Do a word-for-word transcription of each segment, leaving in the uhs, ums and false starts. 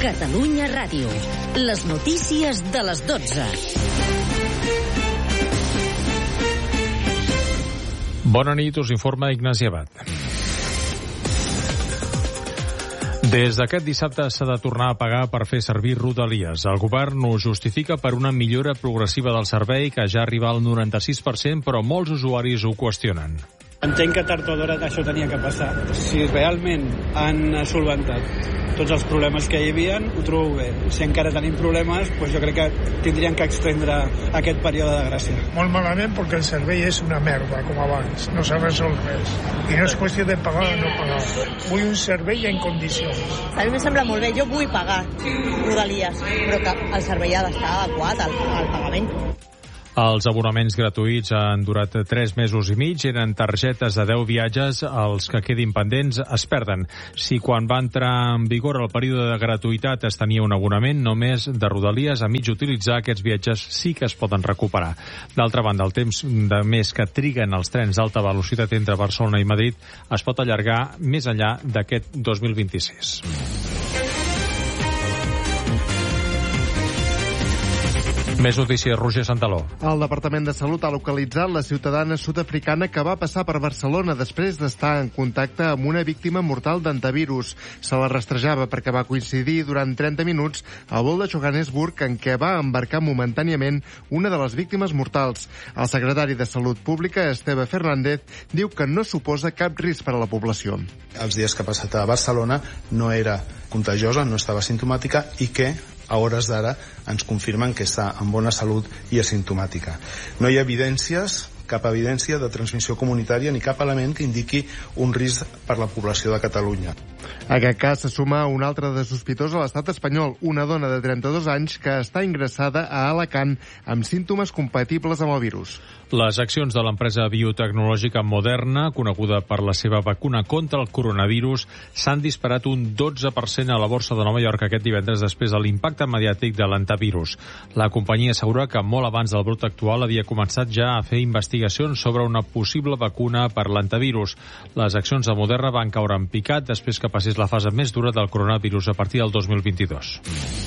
Catalunya Ràdio. Les notícies de les dotze. Bona nit, us informa Ignasi Abad. Des d'aquest dissabte s'ha de tornar a pagar per fer servir Rodalies. El govern ho justifica per una millora progressiva del servei que ja arriba al noranta-sis per cent, però molts usuaris ho qüestionen. Entenc que tard o d'hora això tenia que passar. Si realment han solventat tots els problemes que hi havia, ho trobo bé. Si encara tenim problemes, doncs jo crec que tindrien que extendre aquest període de gràcia. Molt malament perquè el servei és una merda, com abans. No s'ha resolt res. I no és qüestió de pagar o no pagar. Vull un servei en condicions. A mi em sembla molt bé. Jo vull pagar Rodalies, però que el servei ha d'estar adequat al, al pagament. Els abonaments gratuïts han durat tres mesos i mig, eren targetes de deu viatges, els que quedin pendents es perden. Si quan va entrar en vigor el període de gratuïtat es tenia un abonament només de Rodalies, a mig utilitzar aquests viatges sí que es poden recuperar. D'altra banda, el temps de més que triguen els trens d'alta velocitat entre Barcelona i Madrid es pot allargar més enllà d'aquest dos mil vint-i-sis. Més notícies, Roger Santaló. El Departament de Salut ha localitzat la ciutadana sud-africana que va passar per Barcelona després d'estar en contacte amb una víctima mortal d'antivirus. Se la rastrejava perquè va coincidir durant trenta minuts al vol de Johannesburg en què va embarcar momentàniament una de les víctimes mortals. El secretari de Salut Pública, Esteve Fernández, diu que no suposa cap risc per a la població. Els dies que ha passat a Barcelona no era contagiosa, no estava simptomàtica i que a hores d'ara ens confirmen que està en bona salut i asimptomàtica. No hi ha evidències, cap evidència de transmissió comunitària ni cap element que indiqui un risc per la població de Catalunya. A aquest cas se suma un altre de sospitós a l'estat espanyol, una dona de trenta-dos anys que està ingressada a Alacant amb símptomes compatibles amb el virus. Les accions de l'empresa biotecnològica Moderna, coneguda per la seva vacuna contra el coronavirus, s'han disparat un dotze per cent a la borsa de Nova York aquest divendres després de l'impacte mediàtic de l'antivirus. La companyia assegura que molt abans del brot actual havia començat ja a fer investigacions sobre una possible vacuna per l'antivirus. Les accions de Moderna van caure en picat després que passés la fase més dura del coronavirus a partir del dos mil vint-i-dos.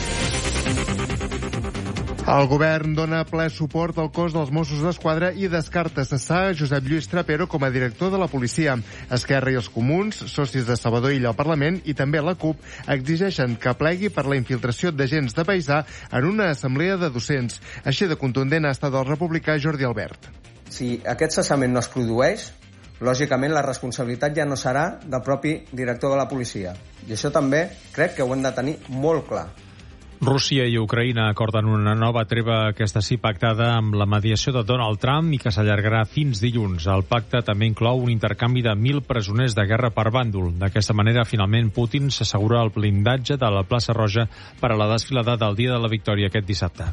El govern dona ple suport al cos dels Mossos d'Esquadra i descarta cessar Josep Lluís Trapero com a director de la policia. Esquerra i els comuns, socis de Salvador Illa al Parlament i també la CUP, exigeixen que plegui per la infiltració d'agents de paisà en una assemblea de docents. Així de contundent ha estat el republicà Jordi Albert. Si aquest cessament no es produeix, lògicament la responsabilitat ja no serà del propi director de la policia. I això també crec que ho hem de tenir molt clar. Rússia i Ucraïna acorden una nova treva, aquesta sí pactada amb la mediació de Donald Trump i que s'allargarà fins dilluns. El pacte també inclou un intercanvi de mil presoners de guerra per bàndol. D'aquesta manera, finalment, Putin s'assegura el blindatge de la plaça Roja per a la desfilada del Dia de la Victòria aquest dissabte.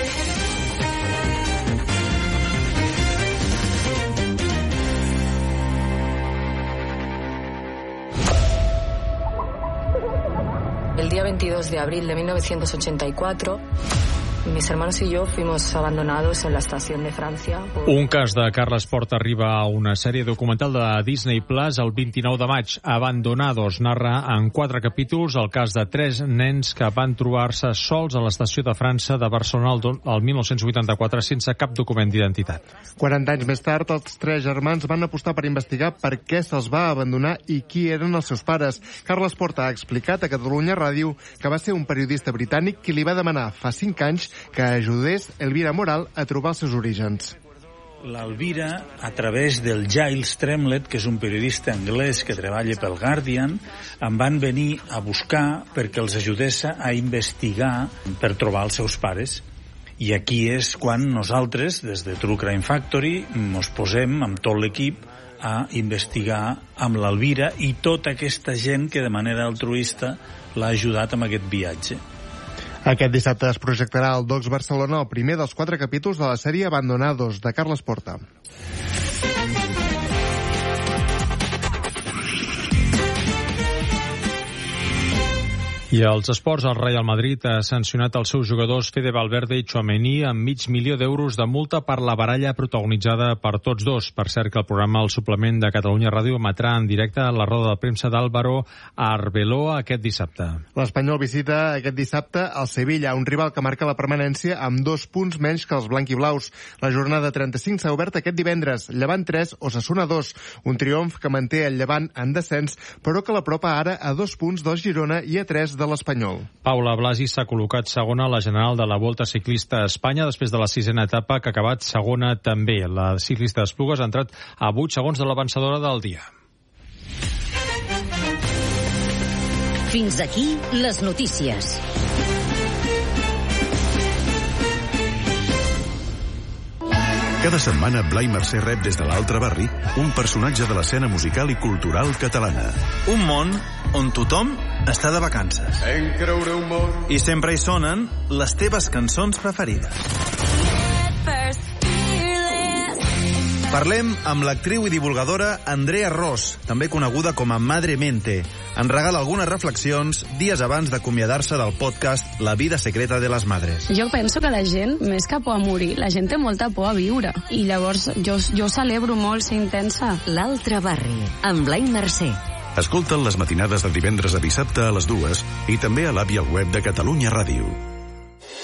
El día veintidós de abril de mil novecientos ochenta y cuatro, mis hermanos y yo fuimos abandonados en la estación de Francia. Por... Un cas de Carles Porta arriba a una sèrie documental de Disney Plus el vint-i-nou de maig. Abandonados narra en quatre capítols el cas de tres nens que van trobar-se sols a l'estació de França de Barcelona el mil nou-cents vuitanta-quatre sense cap document d'identitat. quaranta anys més tard, els tres germans van apostar per investigar per què se'ls va abandonar i qui eren els seus pares. Carles Porta ha explicat a Catalunya Ràdio que va ser un periodista britànic qui li va demanar fa cinc anys que ajudés Elvira Moral a trobar els seus orígens. L'Elvira, a través del Giles Tremlett, que és un periodista anglès que treballa pel Guardian, em van venir a buscar perquè els ajudés a investigar per trobar els seus pares. I aquí és quan nosaltres, des de True Crime Factory, ens posem amb tot l'equip a investigar amb l'Elvira i tota aquesta gent que de manera altruista l'ha ajudat amb aquest viatge. Aquest dissabte es projectarà al Docs Barcelona el primer dels quatre capítols de la sèrie Abandonados, de Carles Porta. I als esports, el Real Madrid ha sancionat els seus jugadors Fede Valverde i Tchouaméni amb mig milió d'euros de multa per la baralla protagonitzada per tots dos. Per cert, que el programa El Suplement de Catalunya Ràdio emetrà en directe la roda de premsa d'Álvaro Arbeloa aquest dissabte. L'Espanyol visita aquest dissabte al Sevilla, un rival que marca la permanència amb dos punts menys que els blanquiblaus. La jornada trenta-cinc s'ha obert aquest divendres, Llevant tres, Osasuna dos, un triomf que manté el Llevant en descens, però que l'apropa ara a dos punts del Girona i a tres de l'Espanyol. Paula Blasi s'ha col·locat segona a la general de la Volta Ciclista a Espanya després de la sisena etapa que ha acabat segona també. La ciclista d'Esplugues ha entrat a vuit segons de l'avançadora del dia. Fins aquí les notícies. Cada setmana Blai Mercè rep des de l'altre barri un personatge de l'escena musical i cultural catalana. Un món on tothom està de vacances. I sempre hi sonen les teves cançons preferides. Parlem amb l'actriu i divulgadora Andrea Ros, també coneguda com a Madre Mente. Ens regala algunes reflexions dies abans d'acomiadar-se del podcast La vida secreta de les madres. Jo penso que la gent, més que por a morir, la gent té molta por a viure. I llavors jo, jo celebro molt ser intensa. L'altre barri, amb Blai Mercè. Escolta'n les matinades de divendres a dissabte a les dues i també a l'app i al web de Catalunya Ràdio.